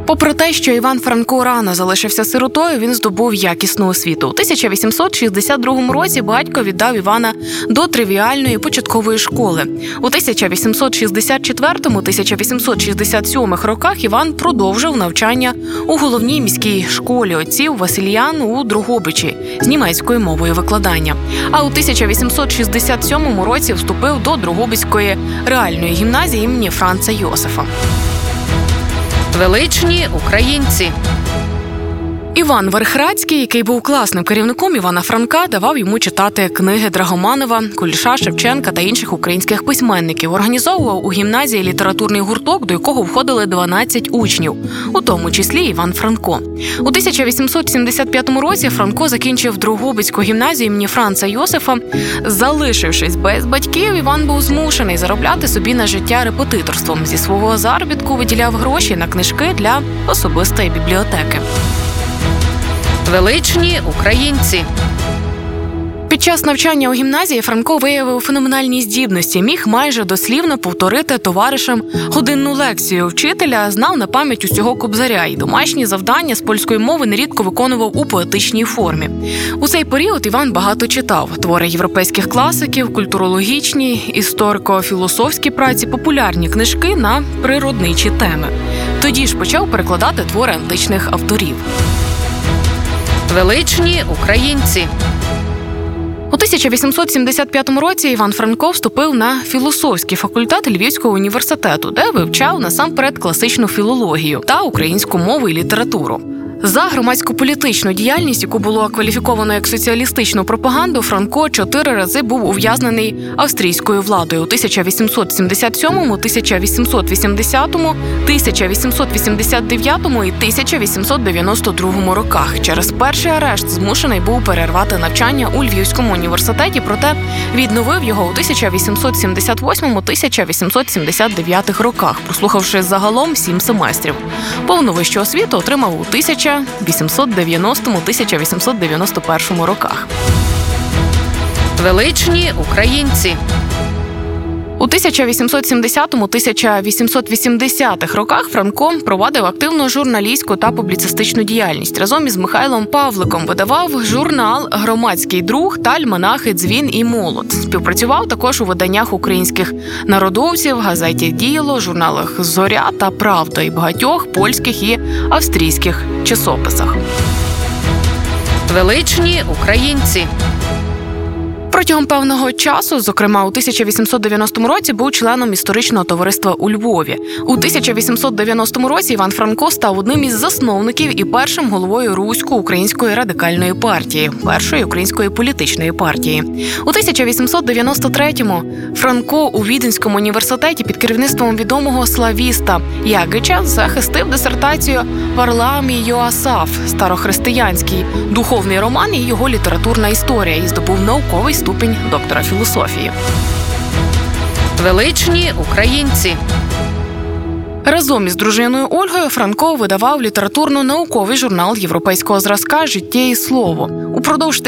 Попри те, що Іван Франко рано залишився сиротою, він здобув якісну освіту. У 1862 році батько віддав Івана до тривіальної початкової школи. У 1864-1867 роках Іван продовжив навчання у головній міській школі отців Васильян у Дрогобичі з німецькою мовою викладання. А у 1867 році вступив до Дрогобицької реальної гімназії імені Франца Йосифа. Величні українці. Іван Верхрадський, який був класним керівником Івана Франка, давав йому читати книги Драгоманова, Куліша, Шевченка та інших українських письменників. Організовував у гімназії літературний гурток, до якого входили 12 учнів, у тому числі Іван Франко. У 1875 році Франко закінчив Дрогобицьку гімназію імені Франца Йосифа. Залишившись без батьків, Іван був змушений заробляти собі на життя репетиторством. Зі свого заробітку виділяв гроші на книжки для особистої бібліотеки. Величні українці. Під час навчання у гімназії Франко виявив феноменальні здібності. Міг майже дослівно повторити товаришам годинну лекцію вчителя, знав на пам'ять усього Кобзаря і домашні завдання з польської мови нерідко виконував у поетичній формі. У цей період Іван багато читав. Твори європейських класиків, культурологічні, історико-філософські праці, популярні книжки на природничі теми. Тоді ж почав перекладати твори античних авторів. Величні українці. У 1875 році Іван Франко вступив на філософський факультет Львівського університету, де вивчав насамперед класичну філологію та українську мову і літературу. За громадсько-політичну діяльність, яку було кваліфіковано як соціалістичну пропаганду, Франко 4 рази був ув'язнений австрійською владою у 1877, 1880, 1889 і 1892 роках. Через перший арешт змушений був перервати навчання у Львівському університеті, проте відновив його у 1878-1879 роках, прослухавши загалом 7 семестрів. Повну вищу освіту отримав у 1890-1891 роках. Величні українці. У 1870-1880 роках Франко провадив активну журналістську та публіцистичну діяльність. Разом із Михайлом Павликом видавав журнал «Громадський друг» та альманахи «Дзвін і молот». Співпрацював також у виданнях українських народовців, газеті «Діло», журналах «Зоря» та «Правда» і багатьох польських і австрійських часописах. Величні українці. Протягом певного часу, зокрема у 1890 році, був членом історичного товариства у Львові. У 1890 році Іван Франко став одним із засновників і першим головою Русько-української радикальної партії, першої української політичної партії. У 1893-му Франко у Віденському університеті під керівництвом відомого славіста Ягича захистив дисертацію «Варлаамій Йоасаф. Старохристиянський духовний роман і його літературна історія» і здобув науковий ступінь доктора філософії. Величні українці. Разом із дружиною Ольгою Франко видавав літературно-науковий журнал європейського зразка «Життя і слово». Упродовж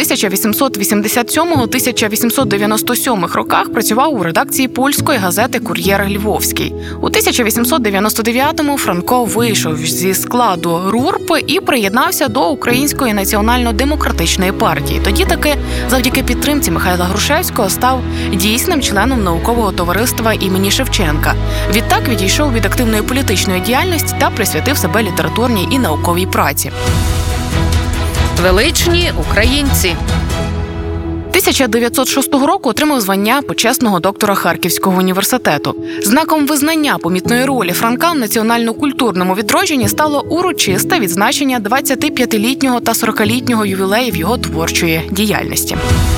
1887-1897 роках працював у редакції польської газети «Кур'єр Львовський». У 1899-му Франко вийшов зі складу РУРП і приєднався до Української національно-демократичної партії. Тоді таки, завдяки підтримці Михайла Грушевського, став дійсним членом наукового товариства імені Шевченка. Відтак відійшов від активної політичної діяльності та присвятив себе літературній і науковій праці. Величні українці. 1906 року отримав звання почесного доктора Харківського університету. Знаком визнання помітної ролі Франка в національно-культурному відродженні стало урочисте відзначення 25-літнього та 40-літнього ювілеїв його творчої діяльності.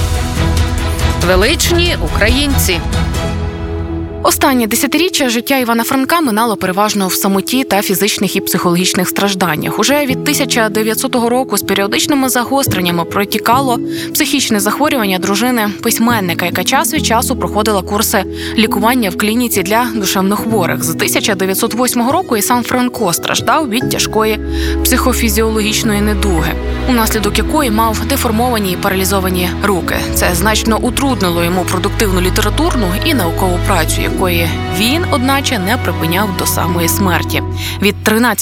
Величні українці. Останнє десятиріччя життя Івана Франка минало переважно в самоті та фізичних і психологічних стражданнях. Уже від 1900 року з періодичними загостреннями протікало психічне захворювання дружини письменника, яка час від часу проходила курси лікування в клініці для душевнохворих. З 1908 року і сам Франко страждав від тяжкої психофізіологічної недуги, унаслідок якої мав деформовані і паралізовані руки. Це значно утруднило йому продуктивну літературну і наукову працю, якої він, одначе, не припиняв до самої смерті. Від 13